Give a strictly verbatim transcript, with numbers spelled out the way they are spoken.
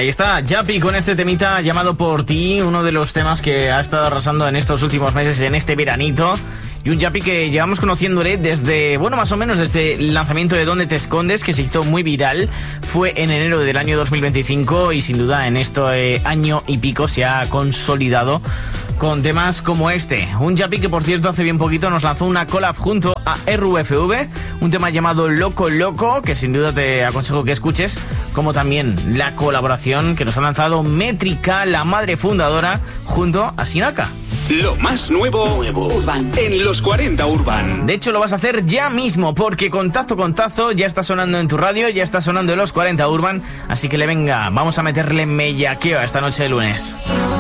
Ahí está, Yapi con este temita llamado Por Ti, uno de los temas que ha estado arrasando en estos últimos meses, en este veranito. Y un Yapi que llevamos conociéndole desde, bueno, más o menos desde el lanzamiento de ¿Dónde te escondes?, que se hizo muy viral. Fue en enero del año dos mil veinticinco y sin duda en este año y pico se ha consolidado con temas como este. Un Yapi que, por cierto, hace bien poquito nos lanzó una collab junto a R U F V, un tema llamado Loco Loco, que sin duda te aconsejo que escuches, como también la colaboración que nos ha lanzado Métrica, la madre fundadora, junto a Sinaka. Lo más nuevo, nuevo Urban en los cuarenta Urban. De hecho, lo vas a hacer ya mismo, porque Contacto Contazo ya está sonando en tu radio, ya está sonando en los cuarenta Urban. Así que le venga, vamos a meterle mellaqueo a esta noche de lunes.